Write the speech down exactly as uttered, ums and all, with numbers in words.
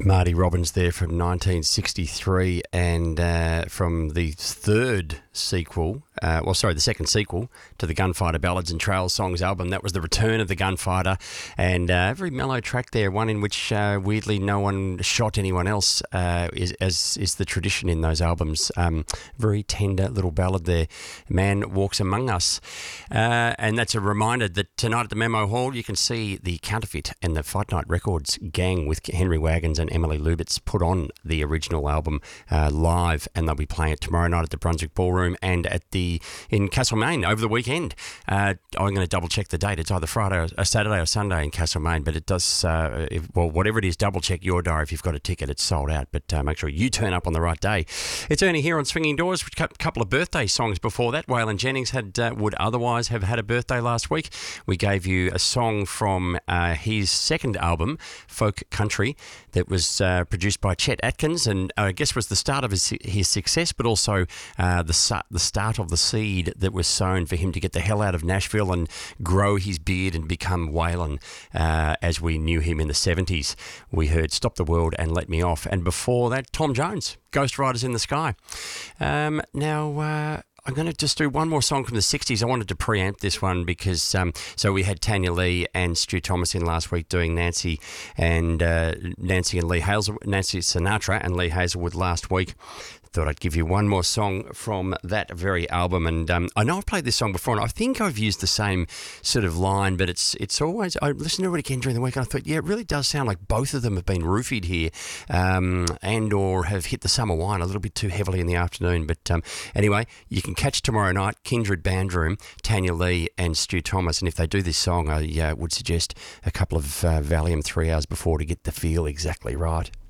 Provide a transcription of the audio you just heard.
Marty Robbins there from nineteen sixty-three, and uh, from the third sequel, uh, well, sorry, the second sequel to the Gunfighter Ballads and Trail Songs album. That was The Return of the Gunfighter, and uh, a very mellow track there, one in which uh, weirdly no one shot anyone else, uh, is, as is the tradition in those albums. Um, very tender little ballad there, Man Walks Among Us. Uh, and that's a reminder that tonight at the Memo Hall you can see the Counterfeit and the Fight Night Records gang with Henry Wagons and Emily Lubitz put on the original album uh, live, and they'll be playing it tomorrow night at the Brunswick Ballroom and at the in Castlemaine over the weekend. Uh, I'm going to double check the date. It's either Friday or uh, Saturday or Sunday in Castlemaine, but it does, uh, if, well, whatever it is, double check your diary. If you've got a ticket, it's sold out, but uh, make sure you turn up on the right day. It's Ernie here on Swinging Doors. A couple of birthday songs before that. Waylon Jennings had uh, would otherwise have had a birthday last week. We gave you a song from uh, his second album, Folk Country, that was uh, produced by Chet Atkins, and uh, I guess was the start of his, his success, but also uh, the the start of the seed that was sown for him to get the hell out of Nashville and grow his beard and become Waylon uh, as we knew him in the seventies. We heard Stop the World and Let Me Off, and before that, Tom Jones, Ghost Riders in the Sky. Um, now, uh, I'm going to just do one more song from the sixties. I wanted to preempt this one because, um, so we had Tanya Lee and Stu Thomas in last week doing Nancy and uh, Nancy and Lee Hazelwood, Nancy Sinatra and Lee Hazelwood last week. Thought I'd give you one more song from that very album, and um, I know I've played this song before, and I think I've used the same sort of line, but it's it's always, I listened to it again during the week, and I thought, yeah, it really does sound like both of them have been roofied here, um, and or have hit the summer wine a little bit too heavily in the afternoon. But um, anyway, you can catch tomorrow night Kindred Band Room, Tanya Lee and Stu Thomas, and if they do this song, I uh, would suggest a couple of uh, Valium three hours before to get the feel exactly right.